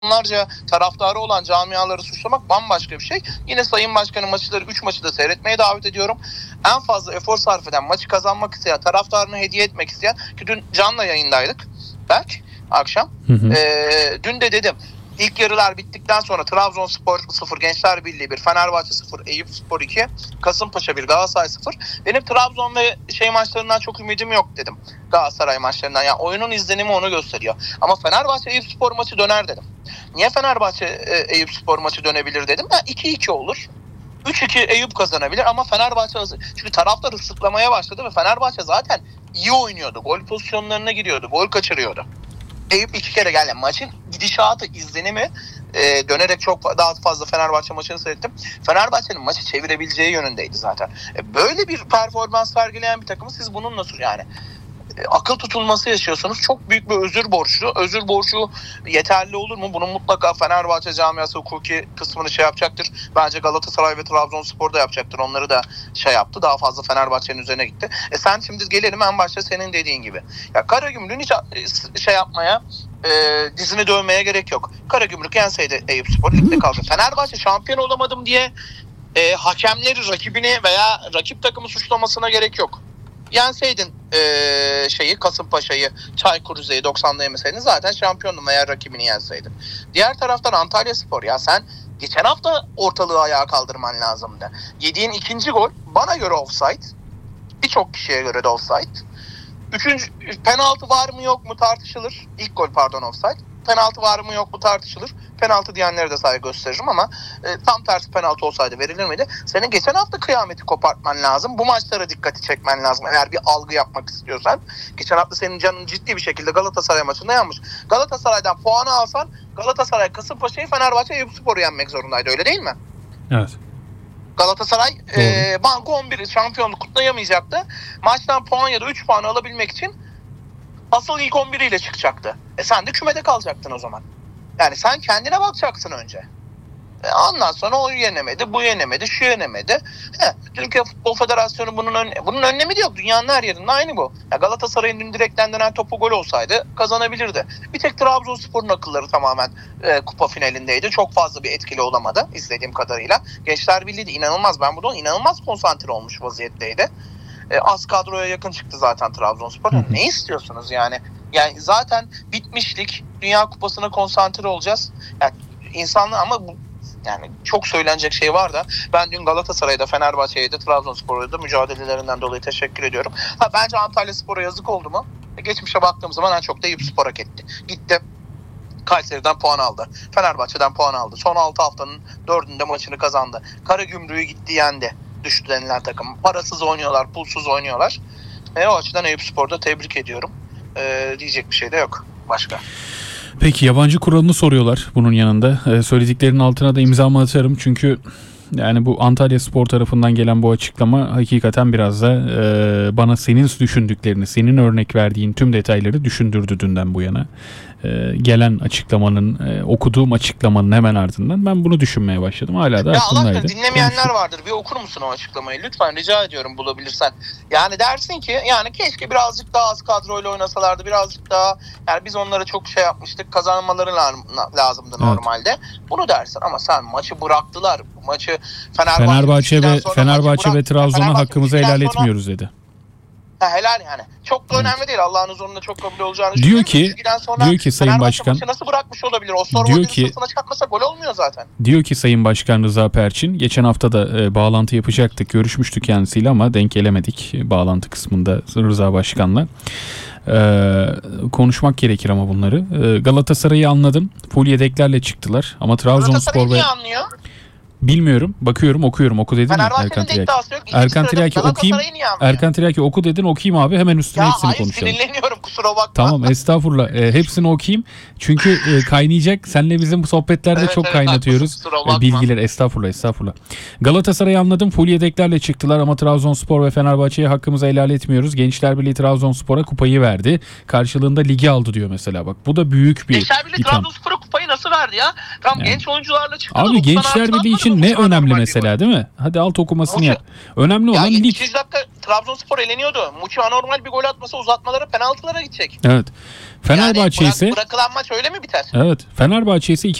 milyonlarca taraftarı olan camiaları suçlamak bambaşka bir şey. Yine Sayın Başkan'ın maçları 3 maçı da seyretmeye davet ediyorum. En fazla efor sarf eden, maçı kazanmak isteyen, taraftarını hediye etmek isteyen, ki dün canlı yayındaydık Berk akşam. Dün de dedim, İlk yarılar bittikten sonra Trabzonspor 0, Gençler Birliği 1, Fenerbahçe 0, Eyüpspor 2, Kasımpaşa 1, Galatasaray 0. Benim Trabzon ve maçlarından çok ümidim yok dedim. Galatasaray maçlarından. Yani oyunun izlenimi onu gösteriyor. Ama Fenerbahçe Eyüpspor maçı döner dedim. Niye Fenerbahçe Eyüpspor maçı dönebilir dedim. 2-2 olur. 3-2 Eyüp kazanabilir ama Fenerbahçe hazır. Çünkü taraftar ıslıklamaya başladı ve Fenerbahçe zaten iyi oynuyordu. Gol pozisyonlarına giriyordu. Gol kaçırıyordu. Eyüp 2 kere geldi. Maçın gidişatı, izlenimi dönerek çok daha fazla Fenerbahçe maçını seyrettim. Fenerbahçe'nin maçı çevirebileceği yönündeydi zaten. Böyle bir performans sergileyen bir takımı siz bunun nasıl akıl tutulması yaşıyorsunuz. Çok büyük bir özür borçlu. Özür borcu yeterli olur mu? Bunun mutlaka Fenerbahçe camiası hukuki kısmını yapacaktır. Bence Galatasaray ve Trabzonspor da yapacaktır. Onları da yaptı. Daha fazla Fenerbahçe'nin üzerine gitti. Sen şimdi gelelim en başta senin dediğin gibi. Ya Karagümrük'ün hiç yapmaya, dizini dövmeye gerek yok. Karagümrük yenseydi Eyüpspor ligde kaldı. Fenerbahçe şampiyon olamadım diye hakemleri, rakibini veya rakip takımı suçlamasına gerek yok. Yenseydin Kasımpaşa'yı, Çaykur Rize'yi 90'da yemeseydin zaten şampiyondun veya rakibini yenseydin. Diğer taraftan Antalyaspor, ya sen geçen hafta ortalığı ayağa kaldırman lazımdı. Yediğin ikinci gol bana göre offside. Birçok kişiye göre de offside. Üçüncü penaltı var mı yok mu tartışılır. İlk gol offside. Penaltı var mı yok mu tartışılır. Penaltı diyenlere de saygı gösteririm ama tam tersi penaltı olsaydı verilir miydi? Senin geçen hafta kıyameti kopartman lazım. Bu maçlara dikkati çekmen lazım eğer bir algı yapmak istiyorsan. Geçen hafta senin canın ciddi bir şekilde Galatasaray maçında yanmış. Galatasaray'dan puanı alsan Galatasaray, Kasımpaşa'yı, Fenerbahçe, Eyüpspor'u yenmek zorundaydı, öyle değil mi? Evet. Galatasaray banko 11 şampiyonluk kutlayamayacaktı. Maçtan puan ya da 3 puan alabilmek için asıl ilk 11 ile çıkacaktı. Sen de kümede kalacaktın o zaman. Yani sen kendine bakacaksın önce. Ondan sonra o yenemedi, bu yenemedi, şu yenemedi. Türkiye Futbol Federasyonu bunun önlemi de yok. Dünyanın her yerinde aynı bu. Galatasaray'ın dün direkten dönen topu gol olsaydı kazanabilirdi. Bir tek Trabzonspor'un akılları tamamen kupa finalindeydi. Çok fazla bir etkili olamadı izlediğim kadarıyla. Gençler Birliği de inanılmaz. Ben buradan inanılmaz konsantre olmuş vaziyetteydi. Az kadroya yakın çıktı zaten Trabzonspor. Ne istiyorsunuz yani? Yani zaten bitmişlik, Dünya Kupası'na konsantre olacağız. Yani insanlar ama yani çok söylenecek şey var da ben dün Galatasaray'da, Fenerbahçe'ye de, Trabzonspor'a da mücadelelerinden dolayı teşekkür ediyorum. Bence Antalyaspor'a yazık oldu mu? Geçmişe baktığım zaman en çok da Eyüpspor hak etti. Gitti Kayseri'den puan aldı. Fenerbahçe'den puan aldı. Son 6 haftanın 4'ünde maçını kazandı. Karagümrük'ü gitti yendi. Düştü denilen takım. Parasız oynuyorlar, pulsuz oynuyorlar. O açıdan Eyüpspor'da tebrik ediyorum. Diyecek bir şey de yok başka. Peki yabancı kuralını soruyorlar bunun yanında. Söylediklerinin altına da imzamı atarım çünkü yani bu Antalyaspor tarafından gelen bu açıklama hakikaten biraz da bana senin düşündüklerini, senin örnek verdiğin tüm detayları düşündürdü dünden bu yana. Gelen açıklamanın, okuduğum açıklamanın hemen ardından ben bunu düşünmeye başladım. Hala da aklımdaydı. Allah dinlemeyenler vardır. Bir okur musun o açıklamayı? Lütfen rica ediyorum bulabilirsen. Yani dersin ki yani keşke birazcık daha az kadroyla oynasalardı. Birazcık daha yani biz onlara çok yapmıştık. Kazanmaları lazımdı normalde. Bunu dersin ama sen maçı bıraktılar. Maçı Fenerbahçe ve Trabzon'a hakkımızı helal etmiyoruz dedi. Helal yani. Çok da önemli değil. Allah'ın huzurunda çok kabul olacağını diyor ki Sayın Başkan nasıl bırakmış olabilir? O diyor ki sırtına çarpmasa gol olmuyor zaten. Diyor ki Sayın Başkan Rıza Perçin, geçen hafta da bağlantı yapacaktık, görüşmüştük kendisiyle ama denk gelemedik bağlantı kısmında Rıza Başkan'la. Konuşmak gerekir ama bunları. Galatasaray'ı anladım. Full yedeklerle çıktılar ama Trabzonspor niye anlıyor? Bilmiyorum. Bakıyorum, okuyorum. Oku dedin ya Erkan Tiryaki. Erkan Tiryaki oku dedin, okuyayım abi. Hemen üstüne hepsini konuşalım. Ya hayır, sinirleniyorum, kusura bakma. Tamam, estağfurullah. Hepsini okuyayım. Çünkü kaynayacak. Seninle bizim bu sohbetlerde çok kaynatıyoruz. Bilgiler. Estağfurullah. Galatasaray'ı anladım. Full yedeklerle çıktılar ama Trabzonspor ve Fenerbahçe'ye hakkımızı helal etmiyoruz. Gençler Birliği Trabzonspor'a kupayı verdi. Karşılığında ligi aldı diyor mesela. Bak bu da büyük bir Gençler Birliği Trabzonspor'a kupayı nasıl verdi ya? Yani. Genç oyuncularla çıktı. Abi Gençler Birliği için ne önemli mesela değil mi? Hadi alt okumasını yap. Önemli olan lig. 200 dakika Trabzonspor eleniyordu. Muçi anormal bir gol atmasa uzatmalara, penaltılara gidecek. Evet. Fenerbahçe ise bırakılan maç öyle mi biter? evet, Fenerbahçe ise